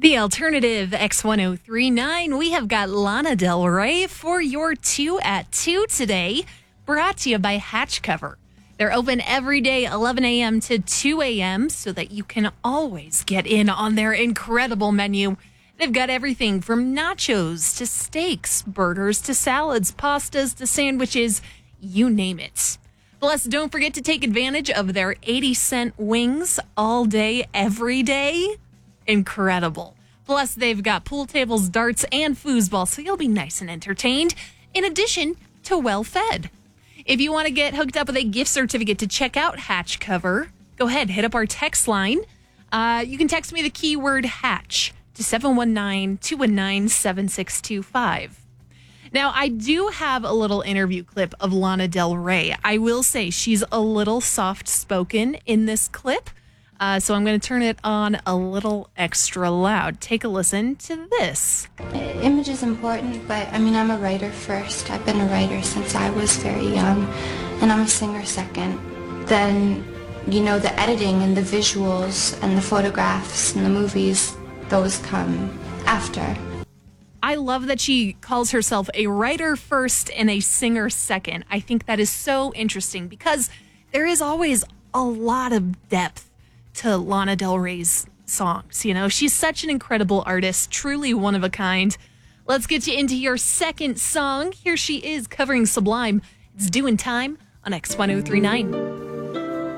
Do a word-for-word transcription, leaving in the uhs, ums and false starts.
The alternative X ten thirty-nine, we have got Lana Del Rey for your two at two today, brought to you by Hatch Cover. They're open every day, eleven a.m. to two a.m., so that you can always get in on their incredible menu. They've got everything from nachos to steaks, burgers to salads, pastas to sandwiches, you name it. Plus, don't forget to take advantage of their eighty cent wings all day, every day. Incredible. Plus, they've got pool tables, darts, and foosball, so you'll be nice and entertained, in addition to well-fed. If you want to get hooked up with a gift certificate to check out Hatch Cover, go ahead, hit up our text line. Uh, you can text me the keyword Hatch to seven one nine, two one nine, seven six two five. Now, I do have a little interview clip of Lana Del Rey. I will say she's a little soft-spoken in this clip, uh, so I'm going to turn it on a little extra loud. Take a listen to this. Image is important, but I mean, I'm a writer first. I've been a writer since I was very young, and I'm a singer second. Then, you know, the editing and the visuals and the photographs and the movies, those come after. I love that she calls herself a writer first and a singer second. I think that is so interesting because there is always a lot of depth to Lana Del Rey's songs. You know, she's such an incredible artist, truly one of a kind. Let's get you into your second song. Here she is covering Sublime. It's Doing Time on X ten thirty-nine.